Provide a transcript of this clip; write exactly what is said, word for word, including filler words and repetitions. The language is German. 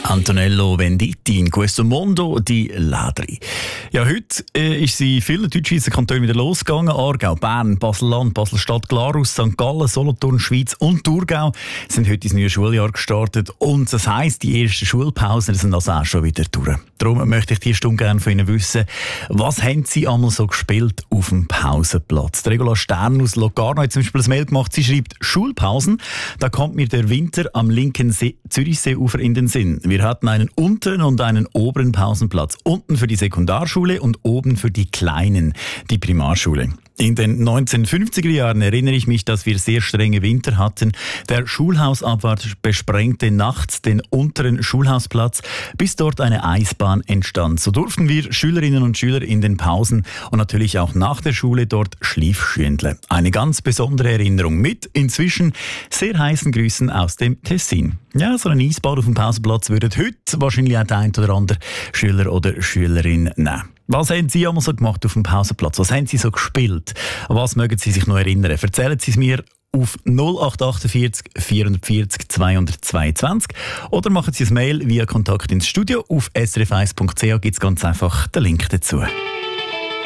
Antonello Venditti in questo mondo di ladri. Ja, heute äh, ist sie in vielen Deutschschweizer Kantonen wieder losgegangen. Aargau, Bern, Basel-Land, Basel-Stadt, Glarus, Sankt Gallen, Solothurn, Schweiz und Thurgau sind heute ins neue Schuljahr gestartet. Und das heisst, die ersten Schulpausen sind also auch schon wieder durch. Darum möchte ich diese Stunde gerne von Ihnen wissen, was haben Sie einmal so gespielt auf dem Pausenplatz? Der Regula Stern aus Locarno hat zum Beispiel ein Mail gemacht. Sie schreibt, Schulpausen, da kommt mir der Winter am linken See, Zürichseeufer in den Sinn. Wir hatten einen unteren und einen oberen Pausenplatz. Unten für die Sekundarschule und oben für die Kleinen, die Primarschule. In den neunzehnhundertfünfziger Jahren erinnere ich mich, dass wir sehr strenge Winter hatten. Der Schulhausabwart besprengte nachts den unteren Schulhausplatz, bis dort eine Eisbahn entstand. So durften wir Schülerinnen und Schüler in den Pausen und natürlich auch nach der Schule dort Schliefschwindeln. Eine ganz besondere Erinnerung mit inzwischen sehr heißen Grüßen aus dem Tessin. Ja, so ein Eisbad auf dem Pausenplatz würde heute wahrscheinlich auch der ein oder andere Schüler oder Schülerin nehmen. Was haben Sie einmal so gemacht auf dem Pausenplatz? Was haben Sie so gespielt? Was mögen Sie sich noch erinnern? Erzählen Sie es mir auf null acht acht vier vier vier zwei zwei zwei oder machen Sie ein Mail via Kontakt ins Studio. Auf s r f eins punkt c h gibt es ganz einfach den Link dazu.